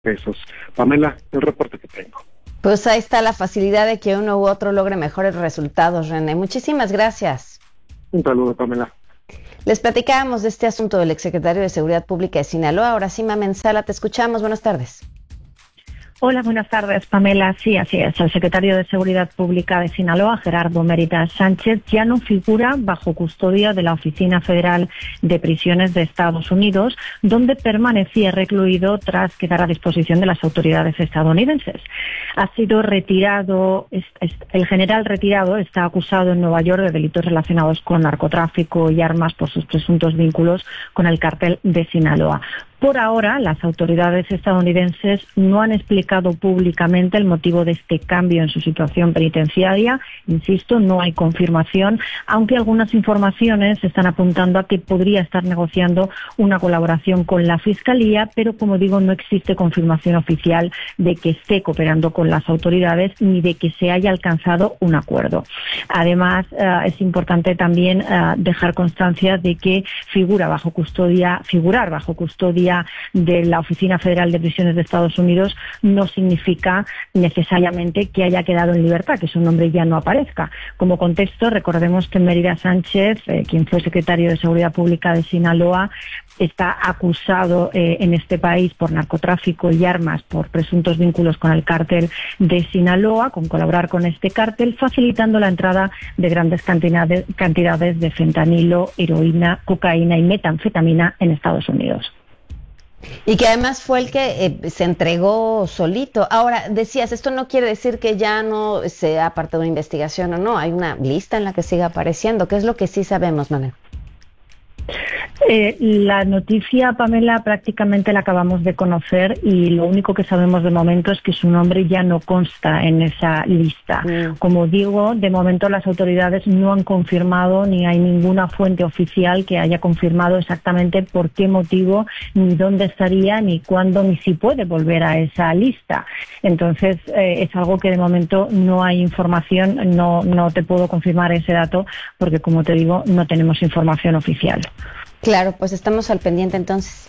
pesos. Pamela, el reporte que tengo. Pues ahí está la facilidad de que uno u otro logre mejores resultados, René. Muchísimas gracias. Un saludo, Pamela. Les platicábamos de este asunto del exsecretario de Seguridad Pública de Sinaloa. Ahora sí, Mamen Sala, te escuchamos. Buenas tardes. Hola, buenas tardes, Pamela. Sí, así es. El secretario de Seguridad Pública de Sinaloa, Gerardo Mérida Sánchez, ya no figura bajo custodia de la Oficina Federal de Prisiones de Estados Unidos, donde permanecía recluido tras quedar a disposición de las autoridades estadounidenses. Ha sido retirado, el general retirado está acusado en Nueva York de delitos relacionados con narcotráfico y armas por sus presuntos vínculos con el cártel de Sinaloa. Por ahora, las autoridades estadounidenses no han explicado públicamente el motivo de este cambio en su situación penitenciaria. Insisto, no hay confirmación, aunque algunas informaciones están apuntando a que podría estar negociando una colaboración con la Fiscalía, pero como digo, no existe confirmación oficial de que esté cooperando con las autoridades ni de que se haya alcanzado un acuerdo. Además, es importante también dejar constancia de que figurar bajo custodia de la Oficina Federal de Prisiones de Estados Unidos no significa necesariamente que haya quedado en libertad, que su nombre ya no aparezca. Como contexto, recordemos que Mérida Sánchez, quien fue secretario de Seguridad Pública de Sinaloa, está acusado en este país por narcotráfico y armas, por presuntos vínculos con el cártel de Sinaloa, con colaborar con este cártel, facilitando la entrada de grandes cantidades de fentanilo, heroína, cocaína y metanfetamina en Estados Unidos. Y que además fue el que se entregó solito. Ahora, decías, esto no quiere decir que ya no sea parte de una investigación o no. Hay una lista en la que sigue apareciendo. ¿Qué es lo que sí sabemos, Manuel? La noticia, Pamela, prácticamente la acabamos de conocer y lo único que sabemos de momento es que su nombre ya no consta en esa lista. Como digo, de momento las autoridades no han confirmado ni hay ninguna fuente oficial que haya confirmado exactamente por qué motivo, ni dónde estaría, ni cuándo, ni si puede volver a esa lista. Entonces, es algo que de momento no hay información, no te puedo confirmar ese dato porque, como te digo, no tenemos información oficial. Claro, pues estamos al pendiente entonces.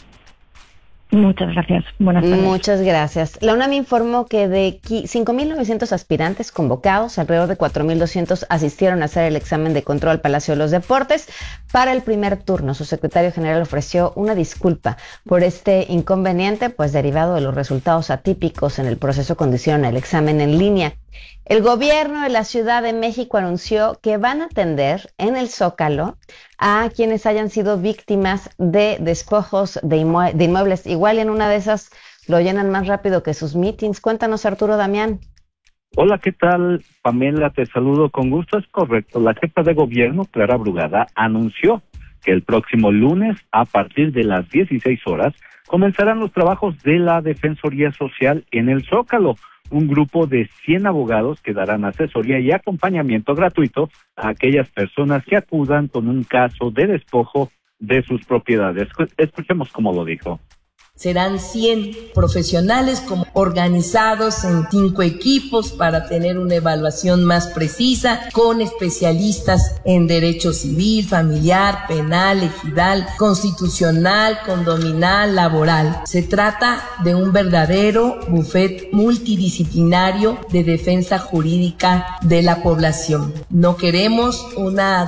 Muchas gracias. Buenas tardes. Muchas gracias. La UNAM informó que de 5.900 aspirantes convocados, alrededor de 4.200 asistieron a hacer el examen de control al Palacio de los Deportes para el primer turno. Su secretario general ofreció una disculpa por este inconveniente, pues derivado de los resultados atípicos en el proceso condicionan el examen en línea. El gobierno de la Ciudad de México anunció que van a atender en el Zócalo a quienes hayan sido víctimas de despojos de inmuebles. Igual en una de esas lo llenan más rápido que sus mítines. Cuéntanos, Arturo Damián. Hola, ¿qué tal, Pamela? Te saludo con gusto. Es correcto. La jefa de gobierno, Clara Brugada, anunció que el próximo lunes, a partir de las 16 horas, comenzarán los trabajos de la Defensoría Social en el Zócalo. Un grupo de 100 abogados que darán asesoría y acompañamiento gratuito a aquellas personas que acudan con un caso de despojo de sus propiedades. Escuchemos cómo lo dijo. Serán 100 profesionales como organizados en 5 equipos para tener una evaluación más precisa, con especialistas en derecho civil, familiar, penal, ejidal, constitucional, condominal, laboral. Se trata de un verdadero bufete multidisciplinario de defensa jurídica de la población. No queremos una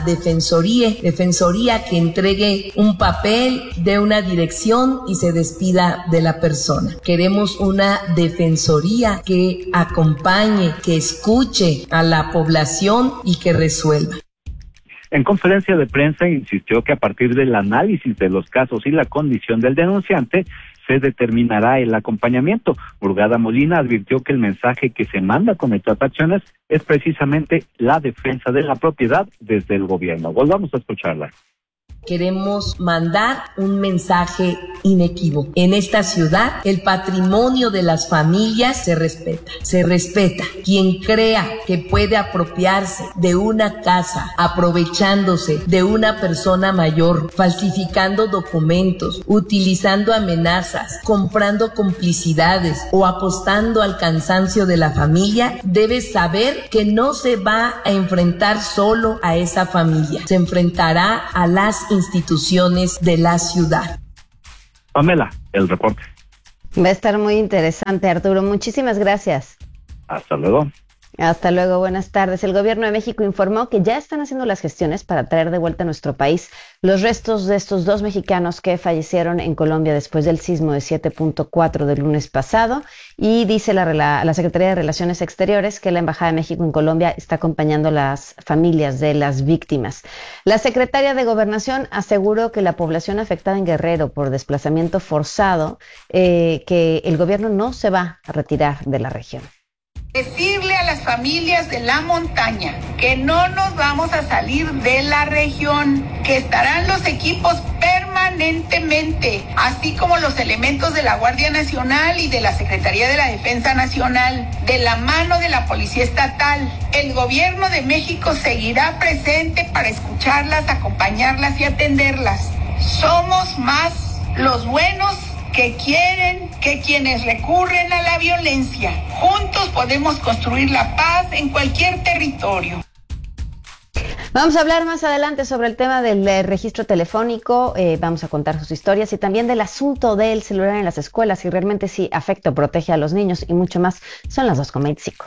defensoría que entregue un papel, dé una dirección y se despida de la persona. Queremos una defensoría que acompañe, que escuche a la población y que resuelva. En conferencia de prensa insistió que a partir del análisis de los casos y la condición del denunciante se determinará el acompañamiento. Brugada Molina advirtió que el mensaje que se manda con estas acciones es precisamente la defensa de la propiedad desde el gobierno. Volvamos a escucharla. Queremos mandar un mensaje inequívoco. En esta ciudad, el patrimonio de las familias se respeta. Se respeta. Quien crea que puede apropiarse de una casa, aprovechándose de una persona mayor, falsificando documentos, utilizando amenazas, comprando complicidades o apostando al cansancio de la familia, debe saber que no se va a enfrentar solo a esa familia. Se enfrentará a las instituciones de la ciudad. Pamela, el reporte. Va a estar muy interesante, Arturo. Muchísimas gracias. Hasta luego. Hasta luego, buenas tardes. El gobierno de México informó que ya están haciendo las gestiones para traer de vuelta a nuestro país los restos de estos 2 mexicanos que fallecieron en Colombia después del sismo de 7.4 del lunes pasado. Y dice la Secretaría de Relaciones Exteriores que la Embajada de México en Colombia está acompañando a las familias de las víctimas. La secretaria de Gobernación aseguró que la población afectada en Guerrero por desplazamiento forzado, que el gobierno no se va a retirar de la región. Decirle a las familias de la montaña que no nos vamos a salir de la región, que estarán los equipos permanentemente, así como los elementos de la Guardia Nacional y de la Secretaría de la Defensa Nacional, de la mano de la Policía Estatal. El gobierno de México seguirá presente para escucharlas, acompañarlas y atenderlas. Somos más los buenos que quieren que quienes recurren a la violencia. Juntos podemos construir la paz en cualquier territorio. Vamos a hablar más adelante sobre el tema del registro telefónico, vamos a contar sus historias y también del asunto del celular en las escuelas, si realmente sí afecta o protege a los niños y mucho más. Son las 2:25.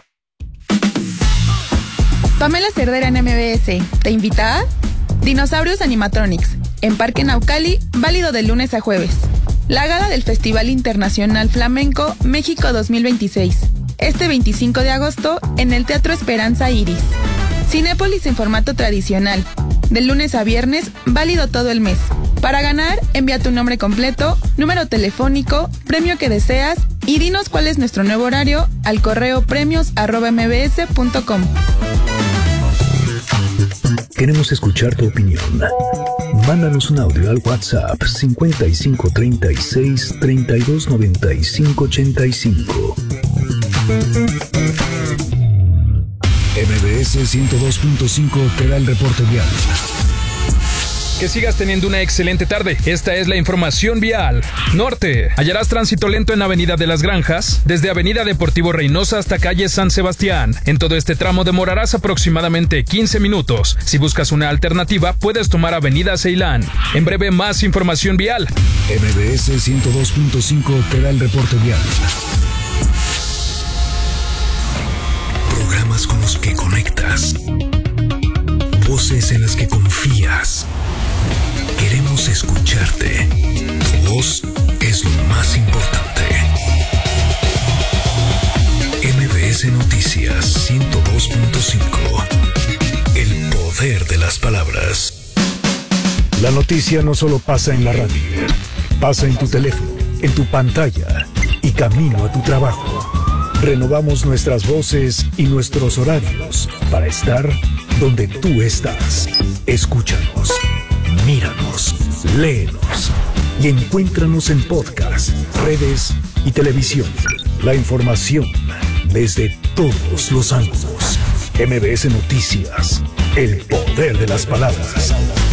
Pamela Cerdeira en MBS te invita a Dinosaurios Animatronics en Parque Naucali, válido de lunes a jueves. La gala del Festival Internacional Flamenco México 2026, este 25 de agosto en el Teatro Esperanza Iris. Cinépolis en formato tradicional, de lunes a viernes, válido todo el mes. Para ganar, envía tu nombre completo, número telefónico, premio que deseas y dinos cuál es nuestro nuevo horario al correo premios@mbs.com. Queremos escuchar tu opinión. Mándanos un audio al WhatsApp 5536 3295 85. MBS 102.5 te da el reporte vial. Que sigas teniendo una excelente tarde. Esta es la información vial. Norte. Hallarás tránsito lento en Avenida de las Granjas, desde Avenida Deportivo Reynosa hasta calle San Sebastián. En todo este tramo demorarás aproximadamente 15 minutos. Si buscas una alternativa, puedes tomar Avenida Ceilán. En breve, más información vial. MBS 102.5 te da el reporte vial. Programas con los que conectas. Voces en las que confías. Queremos escucharte. Tu voz es lo más importante. MBS Noticias 102.5. El poder de las palabras. La noticia no solo pasa en la radio. Pasa en tu teléfono, en tu pantalla y camino a tu trabajo. Renovamos nuestras voces y nuestros horarios para estar donde tú estás. Escúchanos, míranos, léenos y encuéntranos en podcast, redes y televisión. La información desde todos los ángulos. MBS Noticias, el poder de las palabras.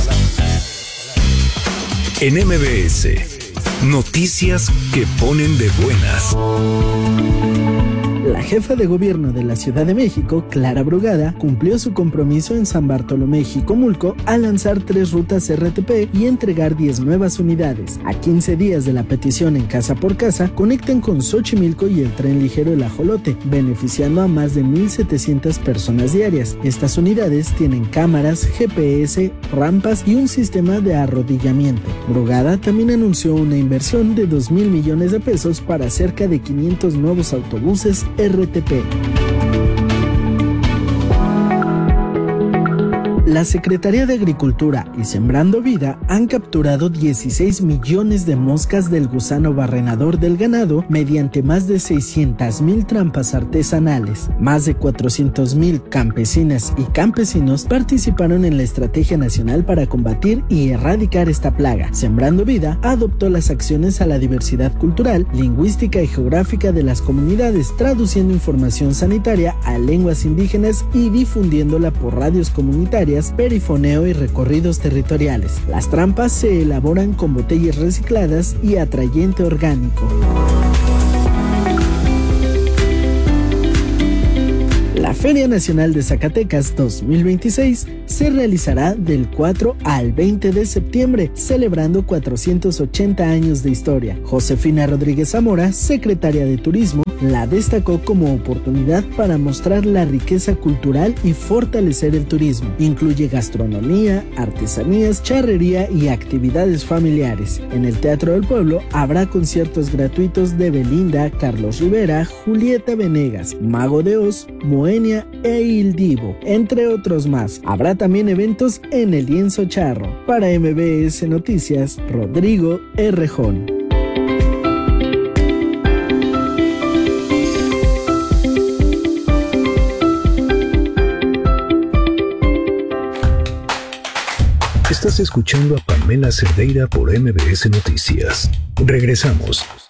En MBS, noticias que ponen de buenas. La jefa de gobierno de la Ciudad de México, Clara Brugada, cumplió su compromiso en San Bartolomé, Jicomulco, al lanzar 3 rutas RTP y entregar 10 nuevas unidades. A 15 días de la petición en Casa por Casa, conecten con Xochimilco y el tren ligero El Ajolote, beneficiando a más de 1,700 personas diarias. Estas unidades tienen cámaras, GPS, rampas y un sistema de arrodillamiento. Brugada también anunció una inversión de 2,000 millones de pesos para cerca de 500 nuevos autobuses RTP. La Secretaría de Agricultura y Sembrando Vida han capturado 16 millones de moscas del gusano barrenador del ganado mediante más de 600,000 trampas artesanales. Más de 400,000 campesinas y campesinos participaron en la Estrategia Nacional para combatir y erradicar esta plaga. Sembrando Vida adoptó las acciones a la diversidad cultural, lingüística y geográfica de las comunidades, traduciendo información sanitaria a lenguas indígenas y difundiéndola por radios comunitarias, perifoneo y recorridos territoriales. Las trampas se elaboran con botellas recicladas y atrayente orgánico. La Feria Nacional de Zacatecas 2026 se realizará del 4 al 20 de septiembre, celebrando 480 años de historia. Josefina Rodríguez Zamora, secretaria de Turismo, la destacó como oportunidad para mostrar la riqueza cultural y fortalecer el turismo. Incluye gastronomía, artesanías, charrería y actividades familiares. En el Teatro del Pueblo habrá conciertos gratuitos de Belinda, Carlos Rivera, Julieta Venegas, Mago de Oz, Moenia e Il Divo, entre otros más. Habrá también eventos en el Lienzo Charro. Para MBS Noticias, Rodrigo Errejón. Estás escuchando a Pamela Cerdeira por MBS Noticias. Regresamos.